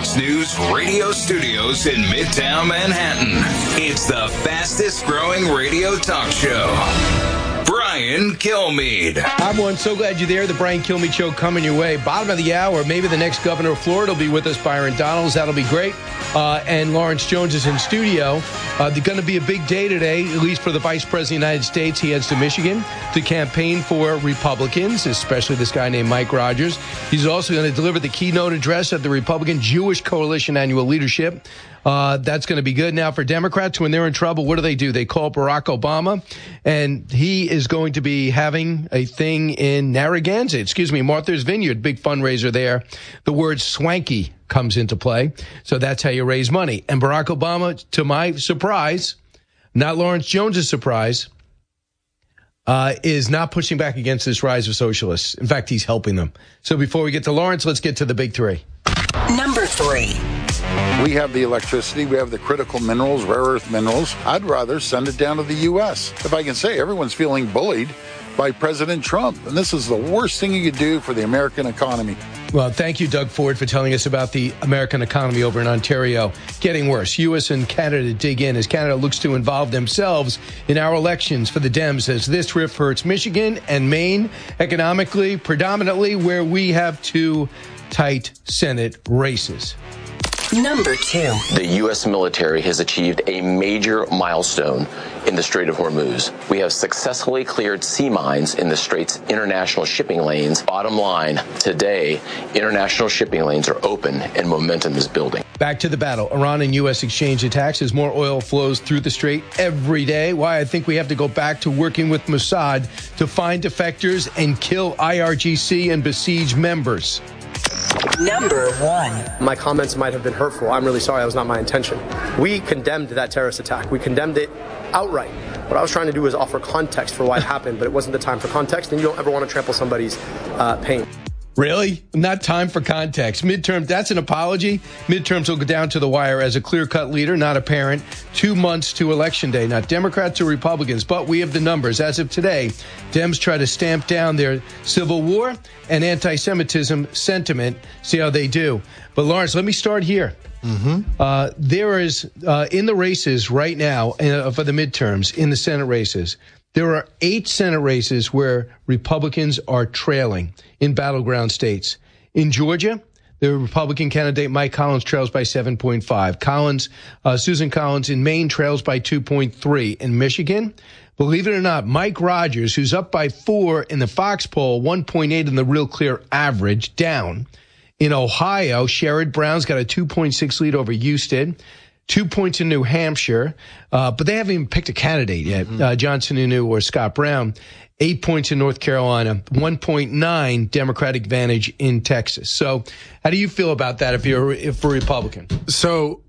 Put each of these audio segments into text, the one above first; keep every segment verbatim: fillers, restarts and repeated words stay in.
Fox News radio studios in Midtown Manhattan. It's the fastest growing radio talk show. Brian Kilmeade. Hi, everyone. So glad you're there. The Brian Kilmeade Show coming your way. Bottom of the hour. Maybe the next governor of Florida will be with us, Byron Donalds. That'll be great. Uh, and Lawrence Jones is in studio. Uh, there's going to be a big day today, at least for the Vice President of the United States. He heads to Michigan to campaign for Republicans, especially this guy named Mike Rogers. He's also going to deliver the keynote address at the Republican Jewish Coalition Annual Leadership. Uh, that's going to be good. Now, for Democrats, when they're in trouble, what do they do? They call Barack Obama, and he is going to be having a thing in Narragansett, excuse me, Martha's Vineyard, big fundraiser there. The word swanky comes into play, so that's how you raise money. And Barack Obama, to my surprise, not Lawrence Jones's surprise, uh, is not pushing back against this rise of socialists. In fact, he's helping them. So before we get to Lawrence, let's get to the big three. Number three. We have the electricity, we have the critical minerals, rare earth minerals. I'd rather send it down to the U S. If I can say, everyone's feeling bullied by President Trump, and this is the worst thing you could do for the American economy. Well, thank you, Doug Ford, for telling us about the American economy over in Ontario. Getting worse. U S and Canada dig in as Canada looks to involve themselves in our elections for the Dems, as this rift hurts Michigan and Maine economically, predominantly where we have two tight Senate races. Number two. The U S military has achieved a major milestone in the Strait of Hormuz. We have successfully cleared sea mines in the Strait's international shipping lanes. Bottom line, today, international shipping lanes are open and momentum is building. Back to the battle. Iran and U S exchange attacks as more oil flows through the Strait every day. Why I think we have to go back to working with Mossad to find defectors and kill I R G C and besieged members. Number one. My comments might have been hurtful. I'm really sorry. That was not my intention. We condemned that terrorist attack. We condemned it outright. What I was trying to do was offer context for why it happened, but it wasn't the time for context, and you don't ever want to trample somebody's uh, pain. Really? Not time for context. Midterm, that's an apology. Midterms will go down to the wire as a clear-cut leader, not a parent. Two months to Election Day, not Democrats or Republicans, but we have the numbers. As of today, Dems try to stamp down their civil war and anti-Semitism sentiment. See how they do. But, Lawrence, let me start here. Mm-hmm. Uh, there is, uh, in the races right now uh, for the midterms, in the Senate races, there are eight Senate races where Republicans are trailing in battleground states. In Georgia, the Republican candidate Mike Collins trails by seven point five. Collins, uh, Susan Collins in Maine trails by two point three. In Michigan, believe it or not, Mike Rogers, who's up by four in the Fox poll, one point eight in the Real Clear average, down. In Ohio, Sherrod Brown's got a two point six lead over Husted. Two points in New Hampshire, uh, but they haven't even picked a candidate yet, mm-hmm. uh, John Sununu or Scott Brown. Eight points in North Carolina, one point nine Democratic advantage in Texas. So how do you feel about that if you're if a Republican? So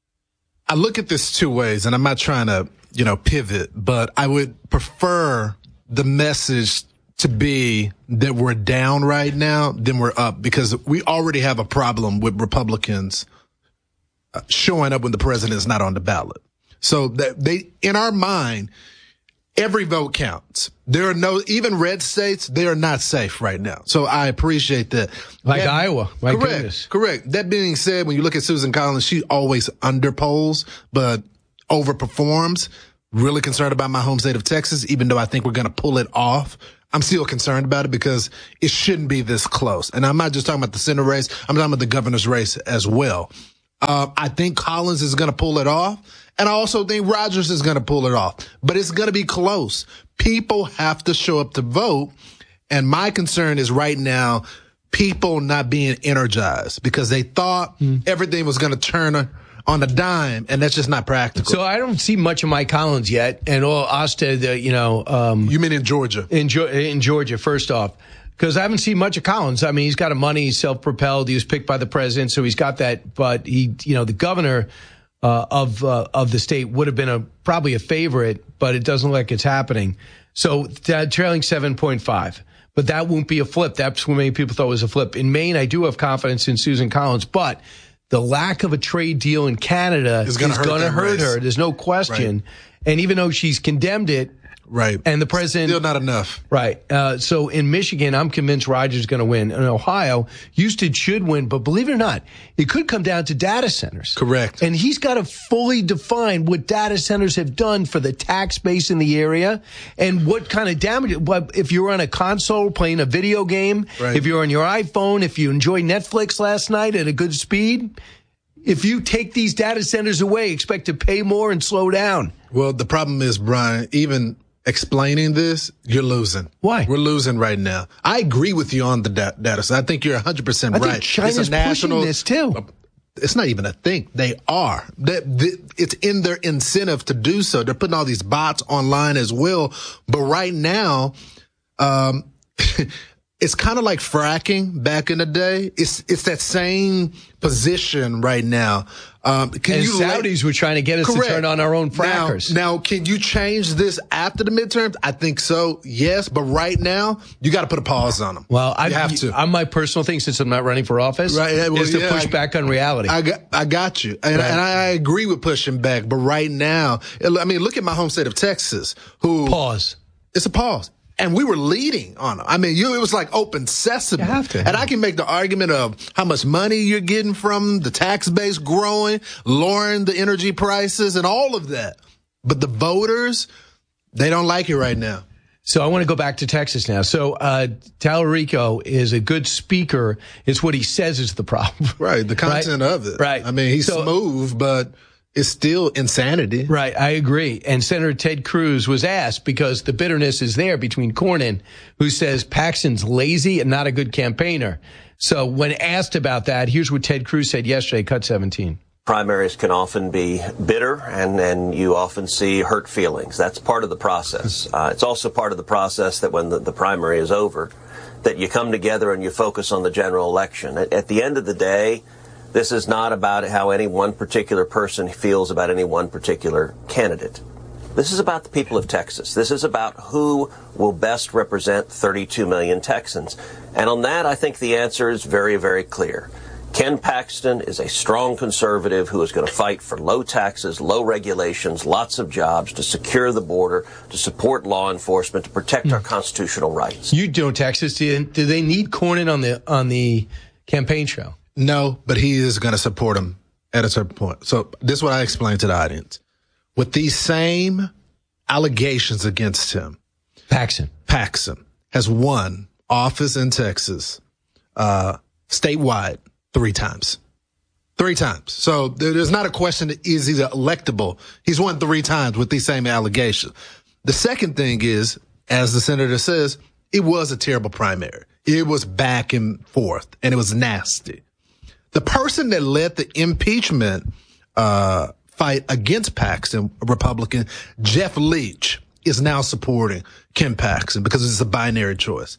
I look at this two ways, and I'm not trying to, you know, pivot, but I would prefer the message to be that we're down right now than we're up, because we already have a problem with Republicans showing up when the president is not on the ballot. So that they, in our mind, every vote counts. There are no, even red states, they are not safe right now. So I appreciate that. Like that, Iowa. My correct, goodness. Correct. That being said, when you look at Susan Collins, she always underpolls, but overperforms. Really concerned about my home state of Texas, even though I think we're going to pull it off. I'm still concerned about it because it shouldn't be this close. And I'm not just talking about the Senate race. I'm talking about the governor's race as well. Uh, I think Collins is going to pull it off. And I also think Rogers is going to pull it off. But it's going to be close. People have to show up to vote. And my concern is right now, people not being energized because they thought mm. everything was going to turn on a dime, and that's just not practical. So I don't see much of Mike Collins yet. And all Osted, uh, you know. Um, you mean in Georgia? In, in Georgia, first off. Because I haven't seen much of Collins. I mean, he's got a money, he's self-propelled, he was picked by the president, so he's got that. But he, you know, the governor uh, of uh, of the state would have been a probably a favorite, but it doesn't look like it's happening. So uh, trailing seven point five. But that won't be a flip. That's what many people thought was a flip. In Maine, I do have confidence in Susan Collins, but the lack of a trade deal in Canada is going to hurt, hurt her. There's no question. Right. And even though she's condemned it, Right. And the president... Still not enough. Right. Uh, so in Michigan, I'm convinced Rogers is going to win. In Ohio, Houston should win. But believe it or not, it could come down to data centers. Correct. And he's got to fully define what data centers have done for the tax base in the area and what kind of damage. If you're on a console playing a video game, right. if you're on your iPhone, if you enjoy Netflix last night at a good speed, if you take these data centers away, expect to pay more and slow down. Well, the problem is, Brian, even explaining this, you're losing. Why? We're losing right now. I agree with you on the da- data. So I think you're one hundred percent I right. think China's it's a national, pushing this too. It's not even a thing. They are. It's in their incentive to do so. They're putting all these bots online as well. But right now, um, it's kind of like fracking back in the day. It's it's that same position right now. Um, can and you Saudis lay, were trying to get us correct. to turn on our own frackers. Now, now, can you change this after the midterms? I think so, yes. But right now, you got to put a pause on them. Well, I you have to. I'm my personal thing, since I'm not running for office, right, well, is to yeah, push I, back on reality. I got, I got you. And, right. and I agree with pushing back. But right now, I mean, look at my home state of Texas. Who Pause. It's a pause. And we were leading on them. I mean, you, it was like open sesame. You have to. And I can make the argument of how much money you're getting from the tax base growing, lowering the energy prices and all of that. But the voters, they don't like it right now. So I want to go back to Texas now. So uh, Tallarico is a good speaker. It's what he says is the problem. Right. The content right? of it. Right. I mean, he's so, smooth, but it's still insanity. Right, I agree. And Senator Ted Cruz was asked, because the bitterness is there between Cornyn, who says Paxton's lazy and not a good campaigner. So when asked about that, here's what Ted Cruz said yesterday, cut seventeen. Primaries can often be bitter, and, and you often see hurt feelings. That's part of the process. Uh, it's also part of the process that when the, the primary is over, that you come together and you focus on the general election. At, at the end of the day, this is not about how any one particular person feels about any one particular candidate. This is about the people of Texas. This is about who will best represent thirty-two million Texans. And on that, I think the answer is very, very clear. Ken Paxton is a strong conservative who is going to fight for low taxes, low regulations, lots of jobs, to secure the border, to support law enforcement, to protect our constitutional rights. You know Texas. Do they need Cornyn on the on the campaign trail? No, but he is going to support him at a certain point. So this is what I explained to the audience. With these same allegations against him, Paxton, Paxton has won office in Texas, uh, statewide three times. Three times. So there's not a question that is he electable. He's won three times with these same allegations. The second thing is, as the senator says, it was a terrible primary. It was back and forth, and it was nasty. The person that led the impeachment uh fight against Paxton, a Republican, Jeff Leach, is now supporting Ken Paxton because it's a binary choice.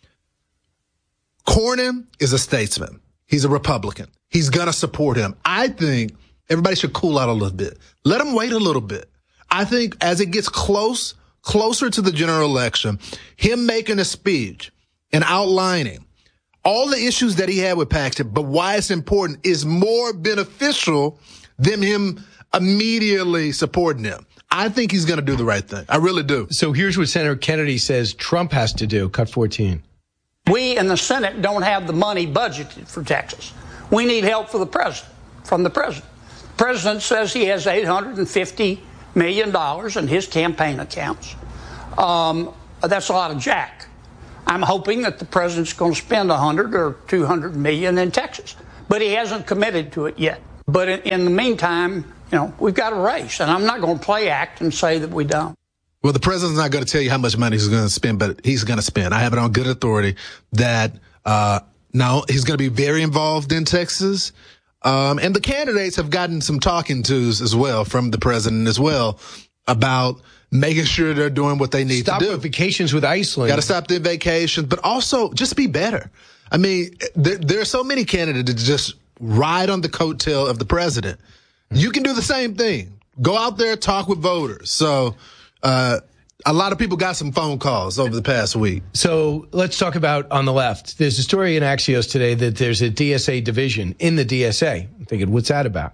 Cornyn is a statesman. He's a Republican. He's going to support him. I think everybody should cool out a little bit. Let him wait a little bit. I think as it gets close, closer to the general election, him making a speech and outlining all the issues that he had with Paxton, but why it's important, is more beneficial than him immediately supporting him. I think he's going to do the right thing. I really do. So here's what Senator Kennedy says Trump has to do. Cut fourteen. We in the Senate don't have the money budgeted for Texas. We need help for the president, from the president. The president says he has eight hundred fifty million dollars in his campaign accounts. Um, that's a lot of jack. I'm hoping that the president's going to spend one hundred or two hundred million in Texas, but he hasn't committed to it yet. But in, in the meantime, you know, we've got a race, and I'm not going to play act and say that we don't. Well, the president's not going to tell you how much money he's going to spend, but he's going to spend. I have it on good authority that uh now he's going to be very involved in Texas. Um, and the candidates have gotten some talking tos as well from the president as well about making sure they're doing what they need stop to do. Stop vacations with Iceland. Got to stop the vacations, but also just be better. I mean, there, there are so many candidates that just ride on the coattail of the president. You can do the same thing. Go out there, talk with voters. So, uh, a lot of people got some phone calls over the past week. So let's talk about on the left. There's a story in Axios today that there's a D S A division in the D S A. I'm thinking, what's that about?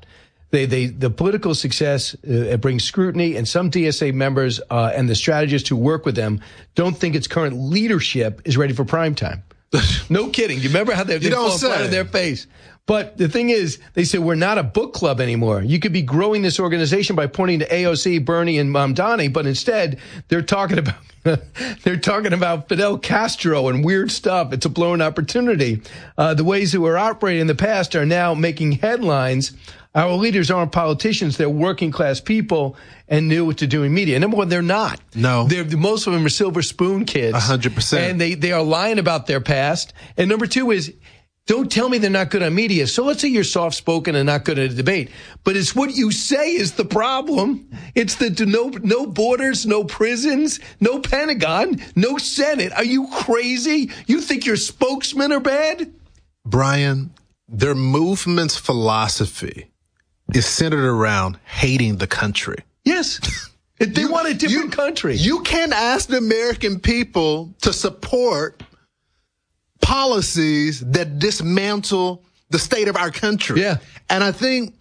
They, they, the political success uh, it brings scrutiny, and some D S A members uh, and the strategists who work with them don't think its current leadership is ready for prime time. No kidding. Do you remember how they, they fall flat on their face? But the thing is, they said, we're not a book club anymore. You could be growing this organization by pointing to A O C, Bernie, and Mamdani, but instead they're talking about they're talking about Fidel Castro and weird stuff. It's a blown opportunity. Uh, the ways that were operating in the past are now making headlines. Our leaders aren't politicians. They're working class people and knew what to do in media. Number one, they're not. No. They're, most of them are silver spoon kids. A hundred percent. And they, they are lying about their past. And number two is, don't tell me they're not good on media. So let's say you're soft-spoken and not good at a debate. But it's what you say is the problem. It's the no, no borders, no prisons, no Pentagon, no Senate. Are you crazy? You think your spokesmen are bad? Brian, their movement's philosophy is centered around hating the country. Yes. If they you, want a different you, country. You can't ask the American people to support policies that dismantle the state of our country. Yeah. And I think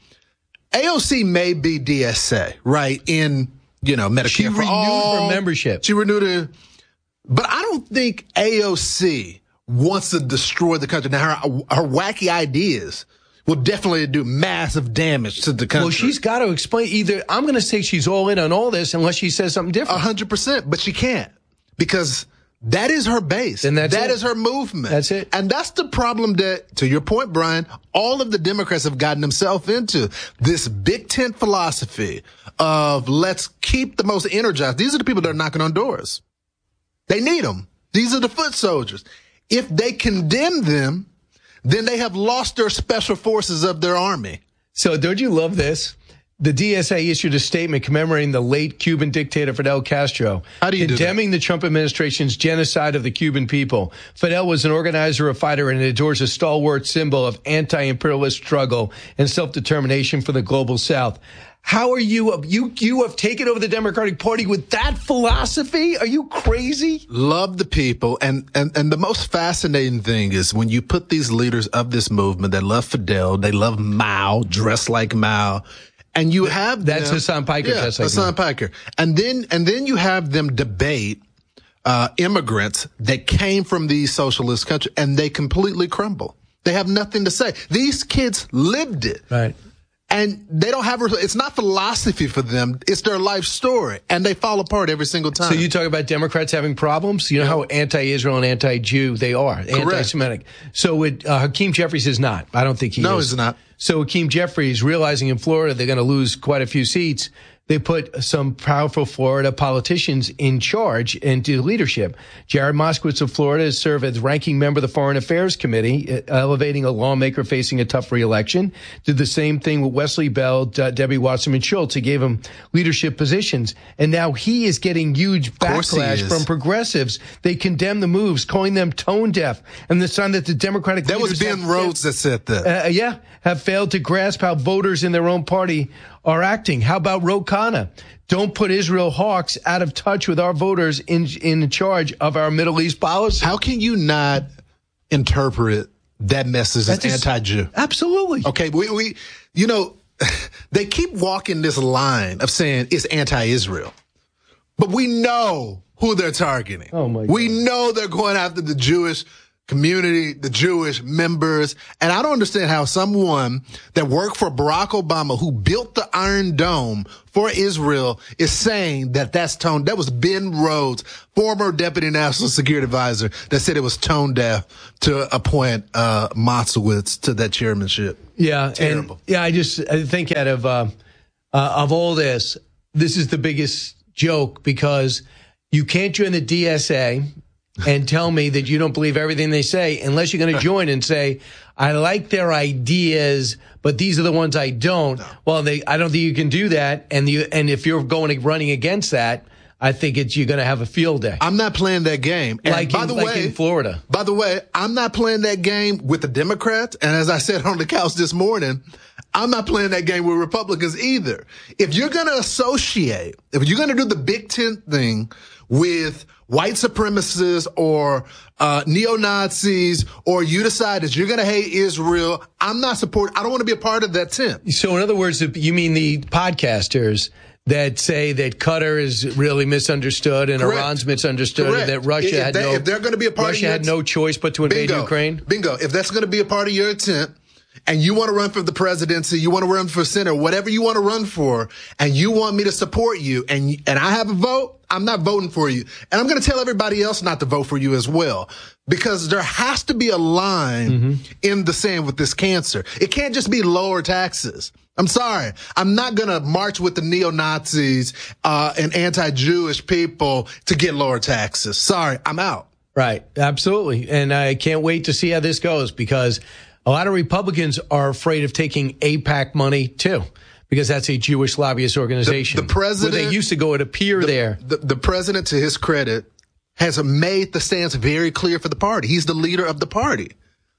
A O C may be D S A, right, in, you know, Medicare she for renewed all. her membership. She renewed her. But I don't think A O C wants to destroy the country. Now, her, her wacky ideas will definitely do massive damage to the country. Well, she's got to explain. Either I'm going to say she's all in on all this unless she says something different. A hundred percent, but she can't, because that is her base. And that's that it. is her movement. That's it. And that's the problem that, to your point, Brian, all of the Democrats have gotten themselves into. This big tent philosophy of let's keep the most energized. These are the people that are knocking on doors. They need them. These are the foot soldiers. If they condemn them, then they have lost their special forces of their army. So don't you love this? The D S A issued a statement commemorating the late Cuban dictator Fidel Castro, How do you condemning do that? the Trump administration's genocide of the Cuban people. Fidel was an organizer, a fighter, and adores a stalwart symbol of anti-imperialist struggle and self-determination for the global South. How are you? You you have taken over the Democratic Party with that philosophy? Are you crazy? Love the people. And, and, and the most fascinating thing is when you put these leaders of this movement that love Fidel, they love Mao, dress like Mao, and you have That's them, Hassan Piker. Yeah, just like Hassan Mao. Piker. And then, and then you have them debate uh, immigrants that came from these socialist countries, and they completely crumble. They have nothing to say. These kids lived it. Right. And they don't have, it's not philosophy for them. It's their life story. And they fall apart every single time. So you talk about Democrats having problems? You know yeah. how anti-Israel and anti-Jew they are. Correct. Anti-Semitic. So it, uh, Hakeem Jeffries is not. I don't think he no, is. No, he's not. So Hakeem Jeffries, realizing in Florida they're going to lose quite a few seats, they put some powerful Florida politicians in charge into leadership. Jared Moskowitz of Florida has served as ranking member of the Foreign Affairs Committee, elevating a lawmaker facing a tough re-election. Did the same thing with Wesley Bell, D- Debbie Wasserman Schultz. He gave him leadership positions. And now he is getting huge backlash from progressives. They condemn the moves, calling them tone deaf. And the sign that the Democratic That was Ben Rhodes that said that. Uh, yeah, have failed to grasp how voters in their own party are acting. How about Ro Khanna? Don't put Israel hawks out of touch with our voters in in charge of our Middle East policy. How can you not interpret that message as anti-Jew? Absolutely. Okay, we, we, you know, they keep walking this line of saying it's anti-Israel, but we know who they're targeting. Oh my God. We know they're going after the Jewish community, the Jewish members. And I don't understand how someone that worked for Barack Obama, who built the Iron Dome for Israel, is saying that that's tone. That was Ben Rhodes, former deputy national security advisor, that said it was tone deaf to appoint uh, Moskowitz to that chairmanship. Yeah. Terrible. And, yeah. I just I think out of, uh, uh, of all this, this is the biggest joke, because you can't join the D S A and tell me that you don't believe everything they say unless you're going to join and say, I like their ideas, but these are the ones I don't. No. Well, they, I don't think you can do that. And you, and if you're going running against that, I think it's, you're going to have a field day. I'm not playing that game. And like by in, the like way, in Florida. By the way, I'm not playing that game with the Democrats. And as I said on the couch this morning, I'm not playing that game with Republicans either. If you're going to associate, if you're going to do the Big Tent thing with white supremacists or uh neo-Nazis, or you decide that you're going to hate Israel, I'm not supporting. I don't want to be a part of that tent. So in other words, you mean the podcasters that say that Qatar is really misunderstood and Correct. Iran's misunderstood, Correct. and that Russia if had they, no if they're going to be a part Russia of your had no choice but to invade bingo, Ukraine? Bingo. If that's going to be a part of your attempt, and you want to run for the presidency, you want to run for Senate, whatever you want to run for, and you want me to support you, and and I have a vote, I'm not voting for you. And I'm going to tell everybody else not to vote for you as well. Because there has to be a line mm-hmm. in the sand with this cancer. It can't just be lower taxes. I'm sorry. I'm not going to march with the neo-Nazis uh, and anti-Jewish people to get lower taxes. Sorry, I'm out. Right. Absolutely. And I can't wait to see how this goes, because a lot of Republicans are afraid of taking AIPAC money, too, because that's a Jewish lobbyist organization. The, the president, where they used to go and appear the, there. The, the president, to his credit, has made the stance very clear for the party. He's the leader of the party.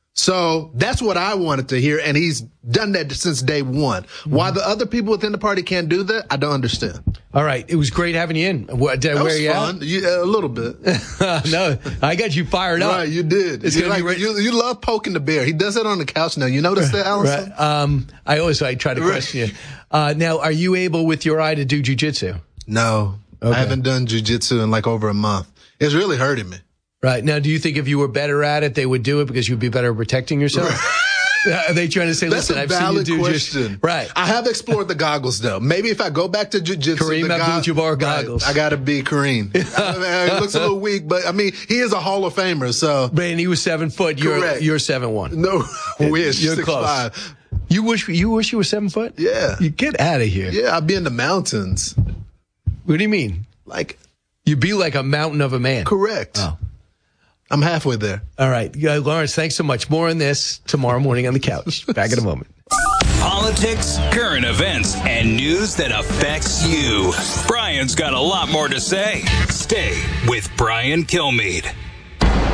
So that's what I wanted to hear, and he's done that since day one. Mm-hmm. Why the other people within the party can't do that, I don't understand. All right. It was great having you in. What, did that I wear was you fun. out? You, a little bit. No, I got you fired up. Right, you did. It's you, gonna like, be re- you, you love poking the bear. He does it on the couch now. You notice that, Allison? Right. Um, I always I try to question you. Uh, now, are you able with your eye to do jiu-jitsu? No. Okay. I haven't done jiu-jitsu in like over a month. It's really hurting me. Right. Now, do you think if you were better at it, they would do it because you'd be better at protecting yourself? Right. Are they trying to say, That's listen, a I've valid seen you do question. Just, right. I have explored the goggles, though. Maybe if I go back to jiu-jitsu. Kareem Abdul-Jabbar goggles. Right, I got to be Kareem. I mean, he looks a little weak, but, I mean, he is a Hall of Famer, so. Man, he was seven foot. You're, Correct. You're seven one. No, wish. You're six, close. Five. You wish, you wish you were seven foot? Yeah. You get out of here. Yeah, I'd be in the mountains. What do you mean? Like. You'd be like a mountain of a man. Correct. Oh. I'm halfway there. All right. Yeah, Lawrence, thanks so much. More on this tomorrow morning on the couch. Back in a moment. Politics, current events, and news that affects you. Brian's got a lot more to say. Stay with Brian Kilmeade.